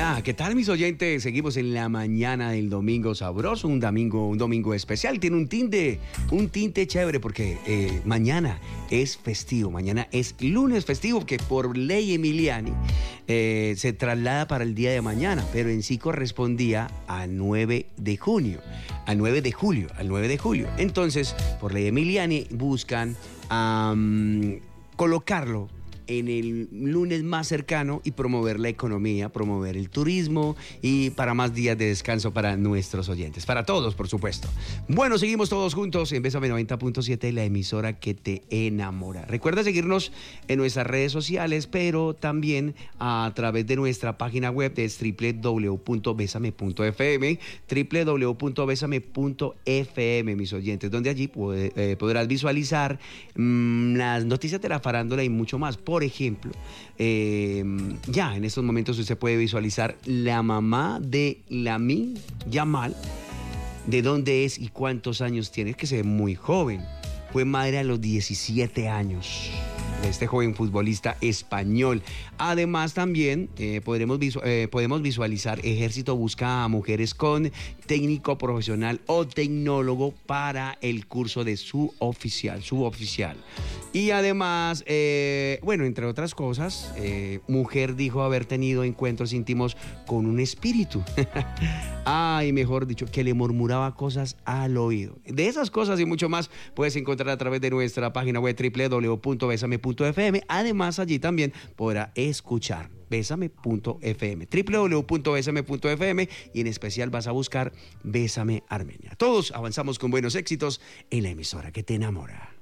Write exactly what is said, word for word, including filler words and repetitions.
Hola, ¿qué tal mis oyentes? Seguimos en la mañana del domingo sabroso, un domingo, un domingo especial. Tiene un tinte, un tinte chévere porque eh, mañana es festivo, mañana es lunes festivo que por ley Emiliani eh, se traslada para el día de mañana, pero en sí correspondía a nueve de junio, al nueve de julio, al nueve de julio. Entonces, por ley Emiliani buscan um, colocarlo en el lunes más cercano y promover la economía, promover el turismo y para más días de descanso para nuestros oyentes, para todos, por supuesto. Bueno, seguimos todos juntos en Bésame noventa punto siete, la emisora que te enamora. Recuerda seguirnos en nuestras redes sociales, pero también a través de nuestra página web, es doble u doble u doble u punto besame punto efe eme, doble u doble u doble u punto besame punto efe eme, mis oyentes, donde allí puede, eh, podrás visualizar mmm, las noticias de la farándula y mucho más. Por ejemplo, eh, ya en estos momentos usted puede visualizar la mamá de Lamine Yamal, de dónde es y cuántos años tiene, que se ve muy joven. Fue madre a los diecisiete años de este joven futbolista español. Además también eh, podremos visu- eh, podemos visualizar Ejército busca a mujeres con técnico profesional o tecnólogo para el curso de suboficial, suboficial. Y además, eh, bueno, entre otras cosas, eh, mujer dijo haber tenido encuentros íntimos con un espíritu. Ay, mejor dicho, que le murmuraba cosas al oído. De esas cosas y mucho más puedes encontrar a través de nuestra página web doble u doble u doble u punto besame punto efe eme. Además, allí también podrá escuchar besame punto efe eme, doble u doble u doble u punto besame punto efe eme, y en especial vas a buscar Bésame Armenia. Todos avanzamos con buenos éxitos en la emisora que te enamora.